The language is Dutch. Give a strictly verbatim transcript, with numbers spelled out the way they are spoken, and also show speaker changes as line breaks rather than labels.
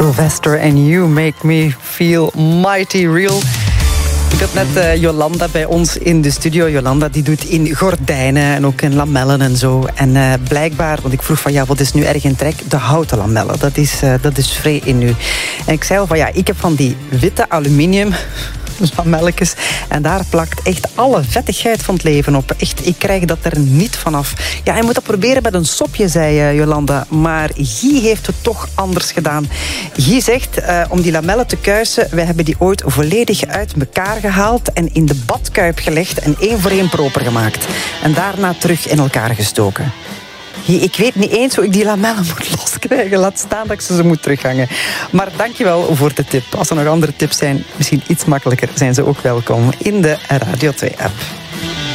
Sylvester and You Make Me Feel Mighty Real. Ik had net uh, Jolanda bij ons in de studio. Jolanda die doet in gordijnen en ook in lamellen en zo. En uh, blijkbaar, want ik vroeg van ja, wat is nu erg in trek? De houten lamellen, dat is, uh, dat is vrij in nu. En ik zei al van ja, ik heb van die witte aluminium lamelletjes. En daar plakt echt alle vettigheid van het leven op. Echt, ik krijg dat er niet vanaf. Ja, je moet dat proberen met een sopje, zei uh, Jolanda. Maar Guy heeft het toch anders gedaan. Guy zegt, uh, om die lamellen te kuisen, wij hebben die ooit volledig uit elkaar gehaald en in de badkuip gelegd en één voor één proper gemaakt. En daarna terug in elkaar gestoken. Ik weet niet eens hoe ik die lamellen moet loskrijgen. Laat staan dat ik ze, ze moet terughangen. Maar dankjewel voor de tip. Als er nog andere tips zijn, misschien iets makkelijker, zijn ze ook welkom in de Radio twee app.